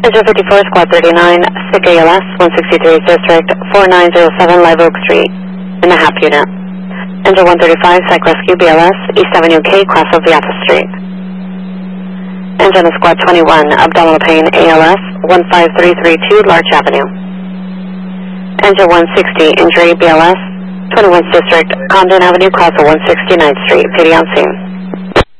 Engine 54, Squad 39, SIC ALS, 163 District, 4907 Live Oak Street, in the HAP unit. Engine 135, Psych Rescue BLS, East Avenue K, cross of Biafra Street. Engine of Squad 21, Abdominal Pain ALS, 15332 Larch Avenue. Engine 160, Injury BLS, 21st District, Condon Avenue, cross of 169th Street, PD on scene.